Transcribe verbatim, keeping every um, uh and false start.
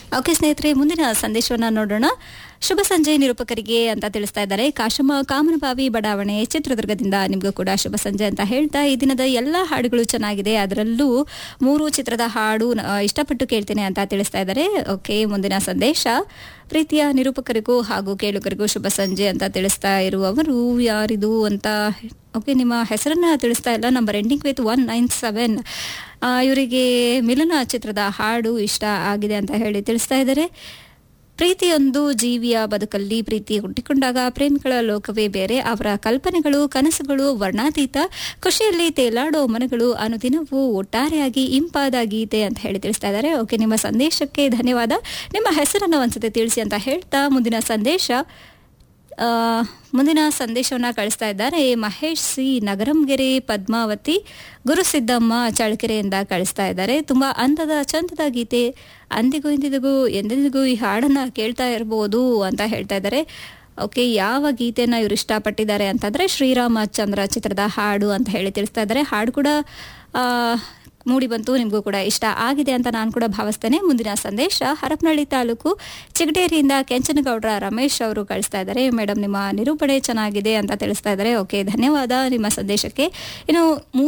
Okay ಸ್ನೇಹಿತರೆ, ಮುಂದಿನ ಸಂದೇಶವನ್ನ ನೋಡೋಣ. ಶುಭ ಸಂಜೆ ನಿರೂಪಕರಿಗೆ ಅಂತ ತಿಳಿಸ್ತಾ ಇದ್ದಾರೆ. ಕಾಶಮ್ಮ ಕಾಮನಬಾವಿ ಬಡಾವಣೆ ಚಿತ್ರದುರ್ಗದಿಂದ ನಿಮಗೂ ಕೂಡ ಶುಭ ಸಂಜೆ ಅಂತ ಹೇಳ್ತಾ, ಈ ದಿನದ ಎಲ್ಲ ಹಾಡುಗಳು ಚೆನ್ನಾಗಿದೆ, ಅದರಲ್ಲೂ ಮೂರು ಚಿತ್ರದ ಹಾಡು ಆ, ಇಷ್ಟಪಟ್ಟು ಕೇಳ್ತೇನೆ ಅಂತ ತಿಳಿಸ್ತಾ ಇದ್ದಾರೆ. ಓಕೆ, ಮುಂದಿನ ಸಂದೇಶ. ಪ್ರೀತಿಯ ನಿರೂಪಕರಿಗೂ ಹಾಗೂ ಕೇಳುಗರಿಗೂ ಶುಭ ಸಂಜೆ ಅಂತ ತಿಳಿಸ್ತಾ ಇರುವವರು ಯಾರಿದು ಅಂತ. ಓಕೆ, ನಿಮ್ಮ ಹೆಸರನ್ನ ತಿಳಿಸ್ತಾ ಇಲ್ಲ. Number ending with one nine seven. ಇವರಿಗೆ ಮಿಲನ ಚಿತ್ರದ ಹಾಡು ಇಷ್ಟ ಆಗಿದೆ ಅಂತ ಹೇಳಿ ತಿಳಿಸ್ತಾ ಇದ್ದಾರೆ. ಪ್ರೀತಿಯೊಂದು ಜೀವಿಯ ಬದುಕಲ್ಲಿ, ಪ್ರೀತಿ ಹುಟ್ಟಿಕೊಂಡಾಗ ಪ್ರೇಮಿಗಳ ಲೋಕವೇ ಬೇರೆ, ಅವರ ಕಲ್ಪನೆಗಳು ಕನಸುಗಳು ವರ್ಣಾತೀತ, ಖುಷಿಯಲ್ಲಿ ತೇಲಾಡೋ ಮನಗಳು ಅನುದಿನವೂ ಒಟ್ಟಾರೆಯಾಗಿ ಇಂಪಾದ ಗೀತೆ ಅಂತ ಹೇಳಿ ತಿಳಿಸ್ತಾ ಇದ್ದಾರೆ. ಓಕೆ, ನಿಮ್ಮ ಸಂದೇಶಕ್ಕೆ ಧನ್ಯವಾದ. ನಿಮ್ಮ ಹೆಸರನ್ನು ಒಂದ್ಸತಿ ತಿಳಿಸಿ ಅಂತ ಹೇಳ್ತಾ ಮುಂದಿನ ಸಂದೇಶ ಆ, ಮುಂದಿನ ಸಂದೇಶವನ್ನ ಕಳಿಸ್ತಾ ಇದ್ದಾರೆ. ಮಹೇಶ್ ಸಿ ನಗರಂಗೆರೆ ಪದ್ಮಾವತಿ ಗುರುಸಿದ್ದಮ್ಮ ಚಳ್ಳಕೆರೆಯಿಂದ ಕಳಿಸ್ತಾ ಇದ್ದಾರೆ. ತುಂಬಾ ಅಂದದ ಚಂದದ ಗೀತೆ, ಅಂದಿಗೂ ಇಂದಿಗೂ ಎಂದೆಂದಿಗೂ ಈ ಹಾಡನ್ನ ಕೇಳ್ತಾ ಇರ್ಬೋದು ಅಂತ ಹೇಳ್ತಾ ಇದ್ದಾರೆ. ಓಕೆ, ಯಾವ ಗೀತೆಯನ್ನ ಇವರು ಇಷ್ಟಪಟ್ಟಿದ್ದಾರೆ ಅಂತಂದ್ರೆ ಶ್ರೀರಾಮಚಂದ್ರ ಚಿತ್ರದ ಹಾಡು ಅಂತ ಹೇಳಿ ತಿಳಿಸ್ತಾ ಇದ್ದಾರೆ. ಹಾಡು ಕೂಡ ಆ ಮೂಡಿ ಬಂತು, ನಿಮಗೂ ಕೂಡ ಇಷ್ಟ ಆಗಿದೆ ಅಂತ ನಾನು ಕೂಡ ಭಾವಿಸ್ತೇನೆ. ಮುಂದಿನ ಸಂದೇಶ ಹರಪನಹಳ್ಳಿ ತಾಲೂಕು ಚಿಗಟೇರಿಯಿಂದ ಕೆಂಚನಗೌಡರ ರಮೇಶ್ ಅವರು ಕಳಿಸ್ತಾ ಇದ್ದಾರೆ. ಮೇಡಮ್, ನಿಮ್ಮ ನಿರೂಪಣೆ ಚೆನ್ನಾಗಿದೆ ಅಂತ ತಿಳಿಸ್ತಾ ಇದ್ದಾರೆ. ಓಕೆ, ಧನ್ಯವಾದ ನಿಮ್ಮ ಸಂದೇಶಕ್ಕೆ. ಇನ್ನು